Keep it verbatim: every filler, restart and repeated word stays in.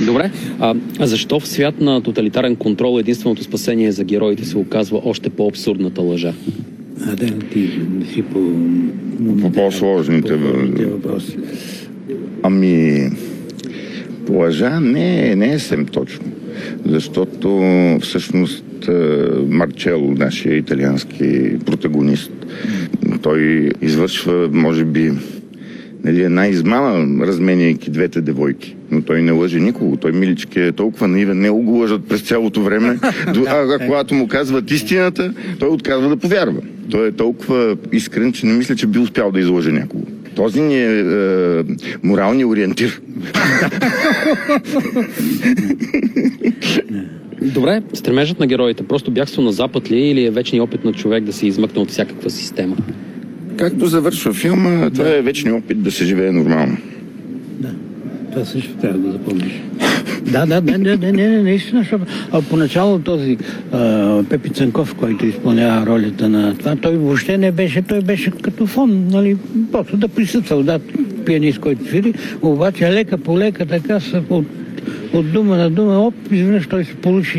Добре. А, а защо в свят на тоталитарен контрол единственото спасение за героите се оказва още по-абсурдната лъжа? А да, ти си по... По по-сложните въпроси. Ами, лъжа не, не е съвсем точно. Защото всъщност Марчело, нашия италиански протагонист, той извършва, може би, нали, една измама, разменяйки двете девойки. Но той не лъже никого. Той, милички, е толкова наивен, не го лъжат през цялото време. А, а когато му казват истината, той отказва да повярва. Той е толкова искрен, че не мисля, че би успял да излъже някого. Този ни е, е моралния ориентир. Добре, стремежът на героите просто бягство на запад ли или е вечният опит на човек да се измъкне от всякаква система? Както завършва филма, това да. е вечният опит да се живее нормално. Да, това също трябва да запомниш. Да, да, да, не, не, не, наистина, защото а, поначало този а, Пепи Цанков, който изпълнява ролята на това, той въобще не беше, той беше като фон, нали, просто да присъства, да, пианист, който свири, обаче лека по лека така са от, от дума на дума, оп, изведнъж той се получи